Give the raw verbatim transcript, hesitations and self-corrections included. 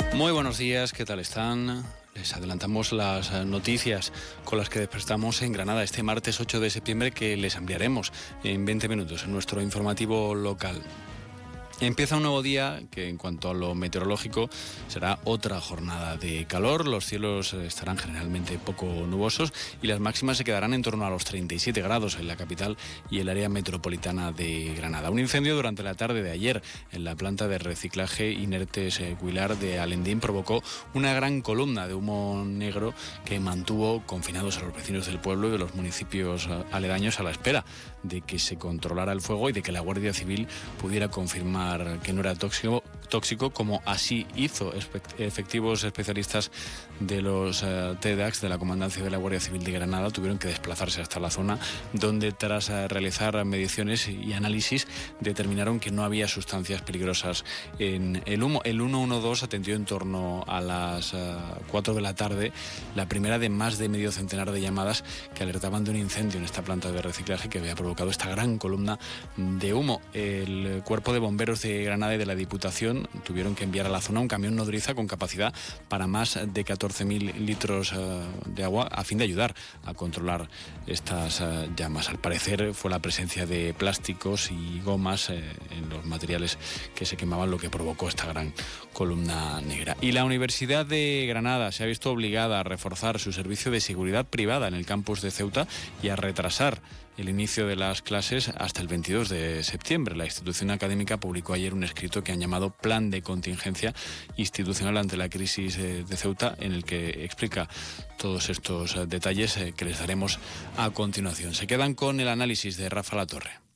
Muy buenos días, ¿qué tal están? Les adelantamos las noticias con las que despertamos en Granada este martes ocho de septiembre, que les ampliaremos en veinte minutos en nuestro informativo local. Empieza un nuevo día que, en cuanto a lo meteorológico, será otra jornada de calor. Los cielos estarán generalmente poco nubosos y las máximas se quedarán en torno a los treinta y siete grados en la capital y el área metropolitana de Granada. Un incendio durante la tarde de ayer en la planta de reciclaje Inertes Güílar de Alendín provocó una gran columna de humo negro que mantuvo confinados a los vecinos del pueblo y de los municipios aledaños a la espera de que se controlara el fuego y de que la Guardia Civil pudiera confirmar que no era tóxico, tóxico como así hizo. Efectivos especialistas de los uh, T D A X de la Comandancia de la Guardia Civil de Granada tuvieron que desplazarse hasta la zona, donde tras uh, realizar mediciones y análisis determinaron que no había sustancias peligrosas en el humo. El ciento doce atendió en torno a las uh, cuatro de la tarde, la primera de más de medio centenar de llamadas que alertaban de un incendio en esta planta de reciclaje que había provocado esta gran columna de humo. El cuerpo de bomberos de Granada y de la Diputación tuvieron que enviar a la zona un camión nodriza con capacidad para más de catorce mil litros uh, de agua a fin de ayudar a controlar estas uh, llamas. Al parecer fue la presencia de plásticos y gomas eh, en los materiales que se quemaban lo que provocó esta gran columna negra. Y la Universidad de Granada se ha visto obligada a reforzar su servicio de seguridad privada en el campus de Ceuta y a retrasar el inicio de las clases hasta el veintidós de septiembre. La institución académica publicó ayer un escrito que han llamado Plan de Contingencia Institucional ante la crisis de Ceuta, en el que explica todos estos detalles que les daremos a continuación. Se quedan con el análisis de Rafa Latorre.